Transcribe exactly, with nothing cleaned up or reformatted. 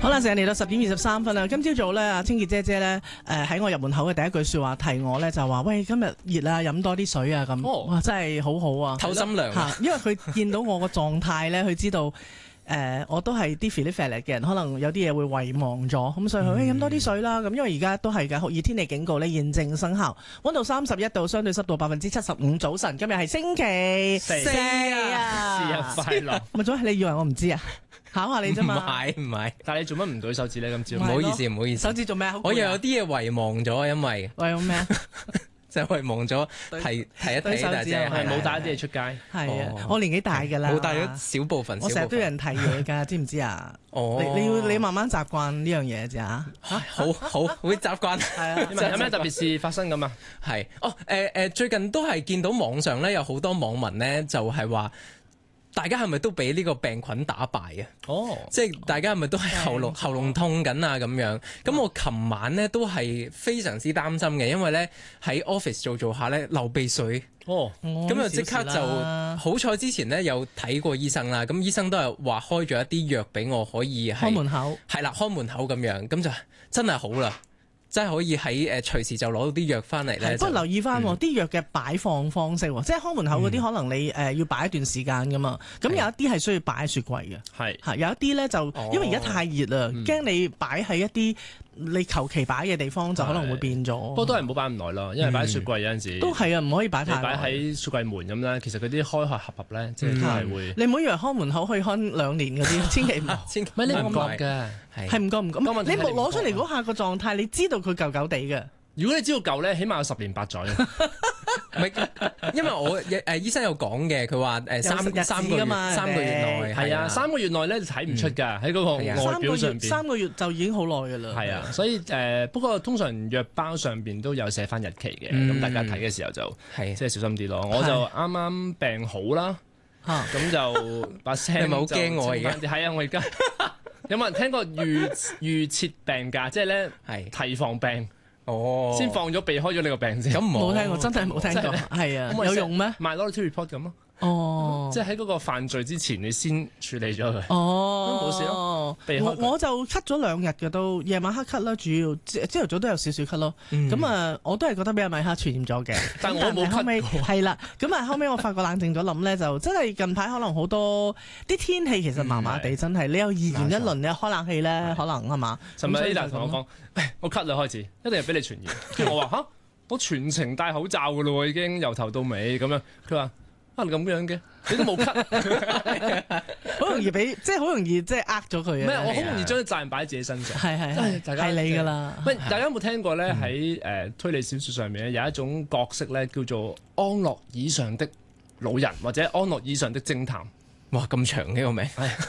好啦，成日嚟到十點二十三分啦。今朝早咧，阿清潔姐姐咧，誒、呃、喺我入門口嘅第一句說話提我咧，就話：喂，今日熱啊，飲多啲水啊咁。 哦、 哇，真係好好啊， 透心涼嚇！因為佢見到我個狀態咧，佢知道。誒、呃，我都係啲 feel feel 嘅人，可能有啲嘢會遺忘咗，咁所以佢飲多啲水啦。咁因為而家都係嘅酷熱天氣警告咧，現正生效，溫度三十一度，相對濕度百分之七十五。早晨，今日係星期四啊！ 生日快樂！ 咪咗，你以為我唔知啊？考下你啫嘛。 唔係唔係，但係你做乜唔對手指咧？今朝唔好意思，唔好意思。 手指做咩？ 我又有啲嘢遺忘咗，因為遺忘咩？ 就係遺忘咗提提一提，但係係冇帶啲嘢出街。 係啊，我年紀大㗎啦， 冇帶咗少部分。 我成日都有人提嘢㗎，知唔知啊？哦，你你要你慢慢習慣呢樣嘢啫嚇。 好好會習慣。係啊，有咩特別事發生咁啊？係哦誒誒，最近都係見到網上咧有好多網民咧，就係話。大家係咪都俾呢個病菌打敗啊？哦，oh, 即係大家係咪都係喉嚨喉嚨痛緊啊咁樣？咁我琴晚咧都係非常之擔心嘅，因為咧喺 office 做做下咧流鼻水。哦，咁啊即刻就好彩之前咧有睇過醫生啦，咁醫生都係話開咗一啲藥俾我可以喺開門口， 係啦，開門口咁樣，咁就真係好啦。真係可以喺誒隨時就攞到啲藥翻嚟咧。 不過留意翻啲、嗯、藥嘅擺放方式，即係開門口嗰啲，可能你誒、呃、要擺一段時間噶嘛。咁、嗯、有一啲係需要擺喺雪櫃嘅，係嚇是有一啲咧就、哦、因為而家太熱啦，驚、嗯、你擺喺一啲你求其擺嘅地方就可能會變咗。不過都係唔好擺咁耐咯，因為擺喺雪櫃有陣時、嗯、都係啊，唔可以擺太耐。擺喺雪櫃門咁咧，其實嗰啲開開合合咧，即係都係會。你唔好以為開門口可以開兩年嗰啲，千祈唔好。千祈唔係你唔覺㗎，係唔覺唔覺。你攞出嚟嗰下個狀態，你知道佢舊舊地嘅。 如果你知道舊咧，起碼有十年八載。 唔係，因為我誒醫生有講嘅，佢話誒三三個月三個月內係啊，三個月內咧就睇唔出㗎，喺嗰個外表上邊。 三個月就已經好耐㗎啦。 係啊，所以誒不過通常藥包上邊都有寫翻日期嘅，咁大家睇嘅時候就係即係小心啲咯。我就啱啱病好啦，咁就把聲係咪好驚我而家？ 係啊，我而家有冇人聽過預預設病假？即係咧提防病。哦，先放咗避開咗你個病先， 咁冇聽過，真係冇聽過，係啊，有用咩 ？Minority Report 咁咯， 哦， 即係喺嗰個犯罪之前，你先處理咗佢， 哦， 冇事咯。 我我就咳咗兩日嘅都，夜晚黑咳啦，主要朝頭早都有少少咳咯。咁啊，我都係覺得俾阿米克傳染咗嘅， 但我冇咳過。 係啦，咁啊後尾我發覺冷靜咗諗咧，就真係近排可能好多啲天氣其實麻麻地，真係你有意言一輪你開冷氣咧，可能係嘛？ 尋日 Ada 同我講，我咳啦開始，一定係俾你傳染。跟住我話吓，我全程戴口罩噶咯，已經由頭到尾咁樣。佢話啊咁樣嘅，你都冇咳， 好容易俾即係好容易即係呃咗佢啊！ 咩？我好容易將啲責任擺喺自己身上。 係係係，係你噶啦。 喂，大家有冇聽過咧？喺誒推理小說上面咧，有一種角色咧叫做安樂椅上的老人，或者安樂椅上的偵探。 哇，咁長呢個名。